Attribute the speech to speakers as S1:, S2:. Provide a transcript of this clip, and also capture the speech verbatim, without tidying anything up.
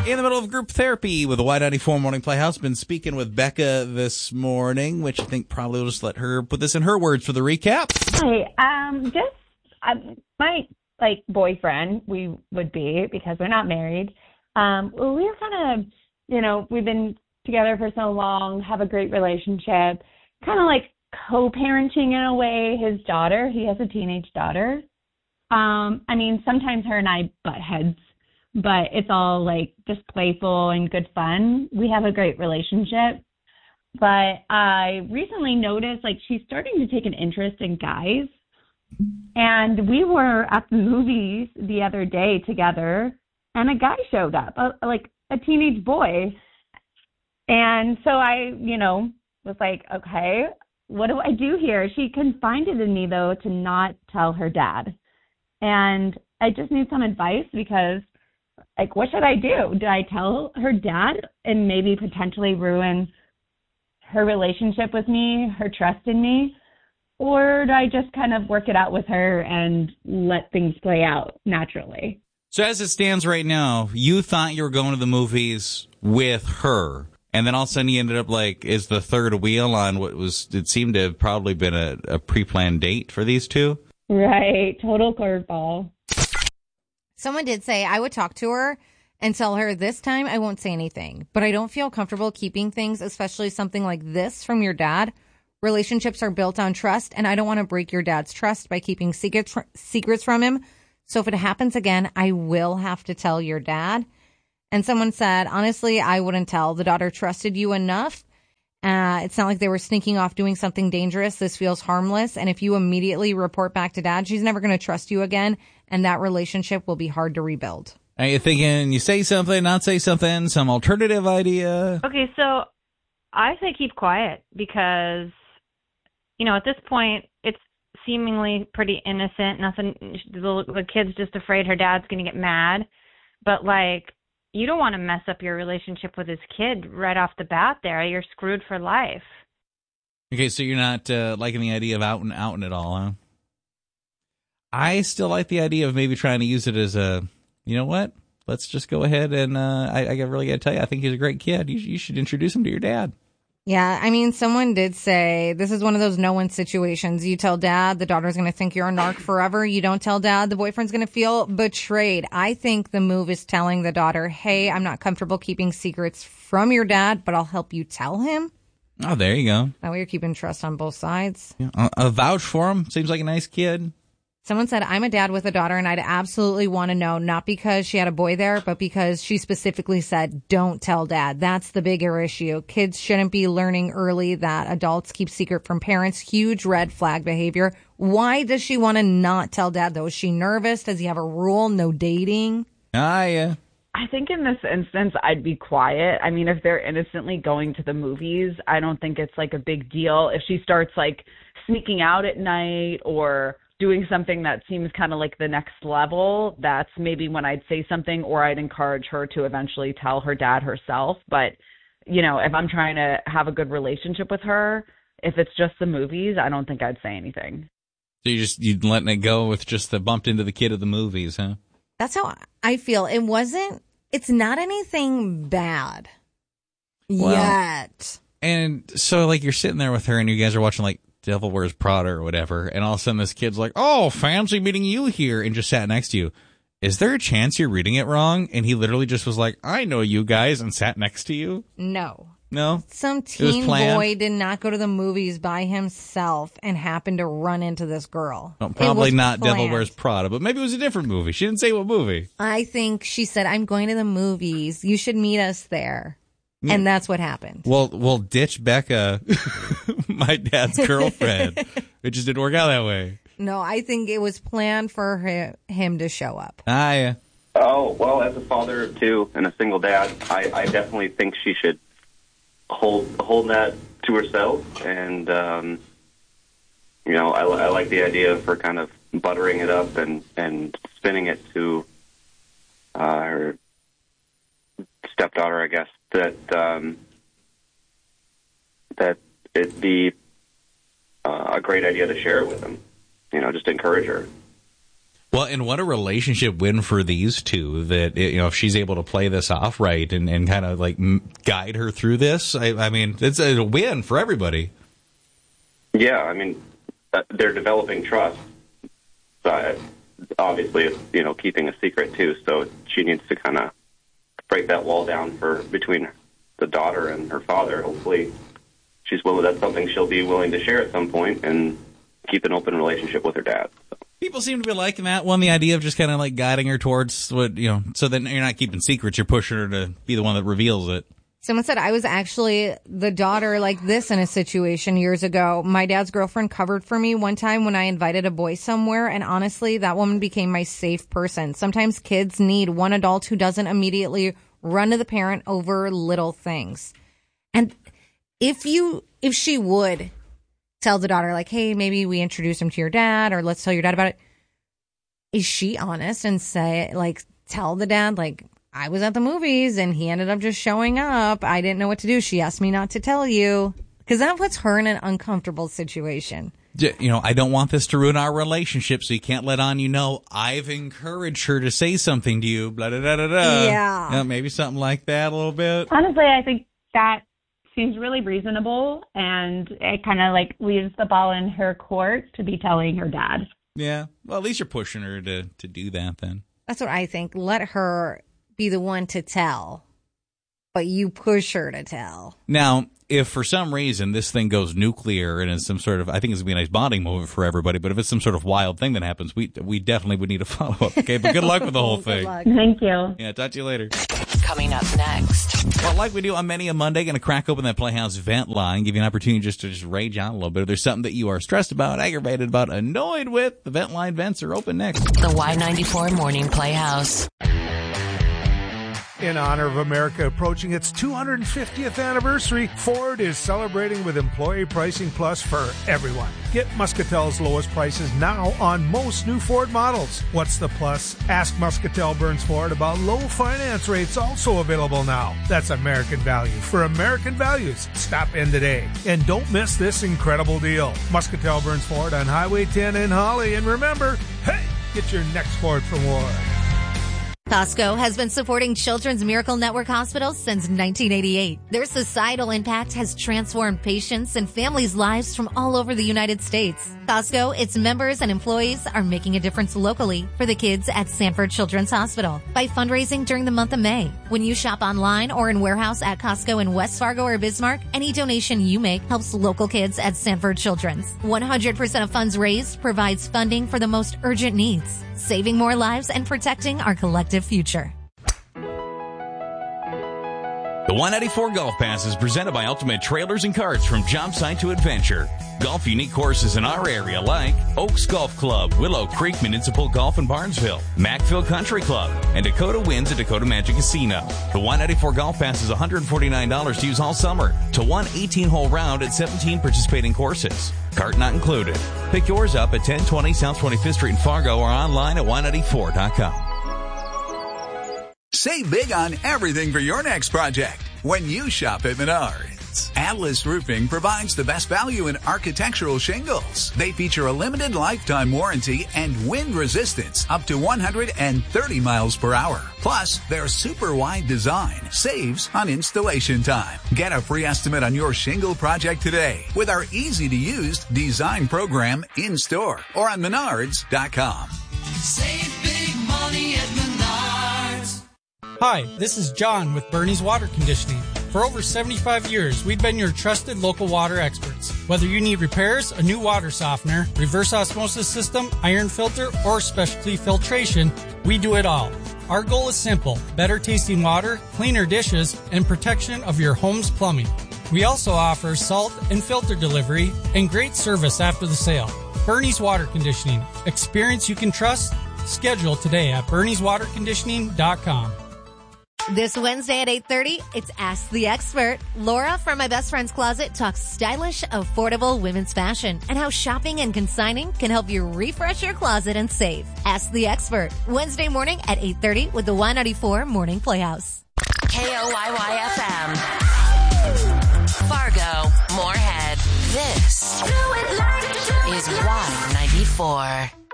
S1: In the middle of group therapy with the Y ninety-four Morning Playhouse. Been speaking with Becca this morning, which I think probably will just let her put this in her words for the recap.
S2: Hi, um, just um, my like boyfriend, we would be because we're not married. Um, well, we were kind of, you know, we've been together for so long, have a great relationship, kind of like co-parenting in a way. His daughter, he has a teenage daughter. Um, I mean, sometimes her and I butt heads, but it's all like just playful and good fun. We have a great relationship. But I recently noticed like she's starting to take an interest in guys. And we were at the movies the other day together, and a guy showed up, a, like a teenage boy. And so I, you know, was like, okay, what do I do here? She confided in me, though, to not tell her dad. And I just need some advice because, like, what should I do? Do I tell her dad and maybe potentially ruin her relationship with me, her trust in me? Or do I just kind of work it out with her and let things play out naturally?
S1: So as it stands right now, you thought you were going to the movies with her, and then all of a sudden you ended up like is the third wheel on what was, it seemed to have probably been a, a pre-planned date for these two?
S2: Right. Total curveball.
S3: Someone did say I would talk to her and tell her this time I won't say anything, but I don't feel comfortable keeping things, especially something like this from your dad. Relationships are built on trust, and I don't want to break your dad's trust by keeping secrets secrets from him. So if it happens again, I will have to tell your dad. And someone said, honestly, I wouldn't tell. The daughter trusted you enough. Uh, it's not like they were sneaking off doing something dangerous. This feels harmless. And if you immediately report back to dad, she's never going to trust you again, and that relationship will be hard to rebuild.
S1: Are you thinking you say something, not say something, some alternative idea?
S4: Okay, so I say keep quiet because, you know, at this point, it's seemingly pretty innocent. Nothing. The, the kid's just afraid her dad's going to get mad. But, like, you don't want to mess up your relationship with his kid right off the bat there. You're screwed for life.
S1: Okay, so you're not uh, liking the idea of out and out and it all, huh? I still like the idea of maybe trying to use it as a, you know what? Let's just go ahead and uh, I, I really got to tell you, I think he's a great kid. You, you should introduce him to your dad.
S3: Yeah, I mean, someone did say this is one of those no-win situations. You tell dad, the daughter's going to think you're a narc forever. You don't tell dad, the boyfriend's going to feel betrayed. I think the move is telling the daughter, hey, I'm not comfortable keeping secrets from your dad, but I'll help you tell him.
S1: Oh, there you go.
S3: That way you're keeping trust on both sides.
S1: Yeah, a, a vouch for him. Seems like a nice kid.
S3: Someone said, I'm a dad with a daughter, and I'd absolutely want to know, not because she had a boy there, but because she specifically said, don't tell dad. That's the bigger issue. Kids shouldn't be learning early that adults keep secret from parents. Huge red flag behavior. Why does she want to not tell dad, though? Is she nervous? Does he have a rule? No dating?
S1: Ah, yeah.
S5: I think in this instance, I'd be quiet. I mean, if they're innocently going to the movies, I don't think it's like a big deal. If she starts like sneaking out at night or doing something that seems kind of like the next level, that's maybe when I'd say something, or I'd encourage her to eventually tell her dad herself. But, you know, if I'm trying to have a good relationship with her, if it's just the movies, I don't think I'd say anything.
S1: So you just, you'd letting it go with just the bumped into the kid at the movies, huh?
S3: That's how I feel. It wasn't, it's not anything bad
S1: well,
S3: yet.
S1: And so, like, you're sitting there with her and you guys are watching, like, Devil Wears Prada or whatever, and all of a sudden this kid's like, oh, fancy meeting you here, and just sat next to you. Is there a chance you're reading it wrong? And he literally just was like, I know you guys, and sat next to you?
S3: No.
S1: No?
S3: Some teen boy did not go to the movies by himself and happened to run into this girl.
S1: Well, probably not
S3: planned.
S1: Devil Wears Prada, but maybe it was a different movie. She didn't say what movie.
S3: I think she said, I'm going to the movies. You should meet us there. And that's what happened.
S1: Well, we'll ditch Becca, my dad's girlfriend. It just didn't work out that way.
S3: No, I think it was planned for her, him to show up.
S1: Ah, yeah.
S6: Oh, well, as a father of two and a single dad, I, I definitely think she should hold hold that to herself. And, um, you know, I, I like the idea of her kind of buttering it up and, and spinning it to uh, her stepdaughter, I guess, that um, that it'd be uh, a great idea to share it with them. You know, just encourage her.
S1: Well, and what a relationship win for these two that, you know, if she's able to play this off right and, and kind of like guide her through this, I, I mean, it's a win for everybody.
S6: Yeah, I mean, uh, they're developing trust. So I, obviously, it's, you know, keeping a secret too. So she needs to kind of break that wall down for between the daughter and her father. Hopefully, she's willing. That's something she'll be willing to share at some point and keep an open relationship with her dad. So.
S1: People seem to be liking that one, the idea of just kind of like guiding her towards what, you know, so then you're not keeping secrets, you're pushing her to be the one that reveals it.
S3: Someone said I was actually the daughter like this in a situation years ago. My dad's girlfriend covered for me one time when I invited a boy somewhere, and honestly, that woman became my safe person. Sometimes kids need one adult who doesn't immediately run to the parent over little things. And if you, if she would tell the daughter, like, hey, maybe we introduce him to your dad, or let's tell your dad about it, is she honest and say, like, tell the dad, like, I was at the movies and he ended up just showing up. I didn't know what to do. She asked me not to tell you. Because that puts her in an uncomfortable situation.
S1: You know, I don't want this to ruin our relationship, so you can't let on, you know, I've encouraged her to say something to you, blah, blah, blah, blah, blah.
S3: Yeah.
S1: You know, maybe something like that a little bit.
S2: Honestly, I think that seems really reasonable, and it kind of like leaves the ball in her court to be telling her dad.
S1: Yeah. Well, at least you're pushing her to, to do that then.
S3: That's what I think. Let her be the one to tell, but you push her to tell.
S1: Now, if for some reason this thing goes nuclear and it's some sort of, I think it's going to be a nice bonding moment for everybody, but if it's some sort of wild thing that happens, we we definitely would need a follow-up, okay? But good luck with the whole thing.
S2: Thank you.
S1: Yeah, talk to you later.
S7: Coming up next.
S1: Well, like we do on many a Monday, going to crack open that Playhouse vent line, give you an opportunity just to just rage out a little bit. If there's something that you are stressed about, aggravated about, annoyed with, the vent line vents are open next.
S7: The Y ninety-four Morning Playhouse.
S8: In honor of America approaching its two hundred fiftieth anniversary, Ford is celebrating with Employee Pricing Plus for everyone. Get Muscatel's lowest prices now on most new Ford models. What's the plus? Ask Muscatel Burns Ford about low finance rates also available now. That's American value for American values. Stop in today. And don't miss this incredible deal. Muscatel Burns Ford on Highway ten in Holly. And remember, hey, get your next Ford from Ward.
S9: Costco has been supporting Children's Miracle Network hospitals since nineteen eighty-eight. Their societal impact has transformed patients and families' lives from all over the United States. Costco, its members, and employees are making a difference locally for the kids at Sanford Children's Hospital by fundraising during the month of May. When you shop online or in warehouse at Costco in West Fargo or Bismarck, any donation you make helps local kids at Sanford Children's. one hundred percent of funds raised provides funding for the most urgent needs, saving more lives and protecting our collective future.
S10: The Y ninety-four Golf Pass is presented by Ultimate Trailers and Carts, from job site to adventure. Golf unique courses in our area like Oaks Golf Club, Willow Creek Municipal Golf in Barnesville, Mackville Country Club, and Dakota Winds at Dakota Magic Casino. The Y ninety-four Golf Pass is one hundred forty-nine dollars to use all summer to one eighteen-hole round at seventeen participating courses. Cart not included. Pick yours up at ten twenty South twenty-fifth Street in Fargo or online at Y ninety-four dot com.
S11: Save big on everything for your next project when you shop at Menards. Atlas Roofing provides the best value in architectural shingles. They feature a limited lifetime warranty and wind resistance up to one hundred thirty miles per hour. Plus, their super wide design saves on installation time. Get a free estimate on your shingle project today with our easy-to-use design program in store or on Menards dot com.
S12: Save big money at Menards.
S13: Hi, this is John with Bernie's Water Conditioning. For over seventy-five years, we've been your trusted local water experts. Whether you need repairs, a new water softener, reverse osmosis system, iron filter, or specialty filtration, we do it all. Our goal is simple: better tasting water, cleaner dishes, and protection of your home's plumbing. We also offer salt and filter delivery and great service after the sale. Bernie's Water Conditioning. Experience you can trust. Schedule today at bernies water conditioning dot com.
S9: This Wednesday at eight thirty, it's Ask the Expert. Laura from My Best Friend's Closet talks stylish, affordable women's fashion and how shopping and consigning can help you refresh your closet and save. Ask the Expert, Wednesday morning at eight thirty with the Y ninety-four Morning Playhouse.
S7: K O Y Y F M. Fargo, Moorhead. This is Y ninety-four.